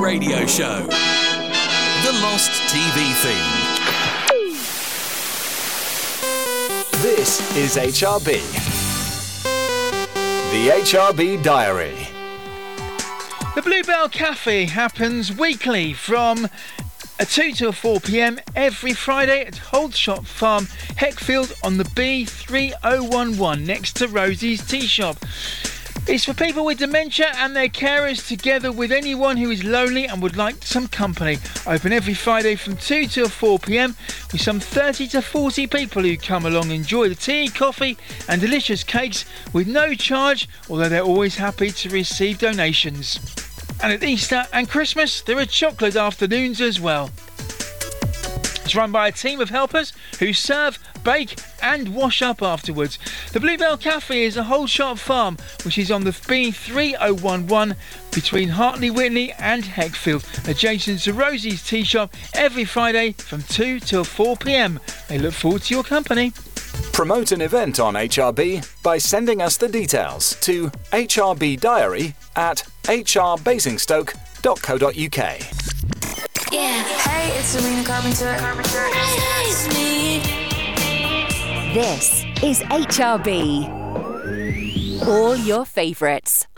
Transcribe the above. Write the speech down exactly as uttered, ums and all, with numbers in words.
radio show. The Lost T V theme. This is H R B. The H R B Diary. The Bluebell Cafe happens weekly from two till four p.m. every Friday at Holdshot Farm, Heckfield on the B three oh one one next to Rosie's Tea Shop. It's for people with dementia and their carers, together with anyone who is lonely and would like some company. Open every Friday from two till four p.m. with some thirty to forty people who come along and enjoy the tea, coffee and delicious cakes with no charge, although they're always happy to receive donations. And at Easter and Christmas there are chocolate afternoons as well. It's run by a team of helpers who serve, bake and wash up afterwards. The Bluebell Cafe is a Holdshot Farm, which is on the B three oh one one between Hartley Whitney and Heckfield, adjacent to Rosie's Tea Shop, every Friday from two till four p.m. They look forward to your company. Promote an event on H R B by sending us the details to H R B Diary at h r basingstoke dot co dot u k. Yeah. Hey, it's Serena Carpenter. Carpenter. It's me. This is H R B. All your favourites.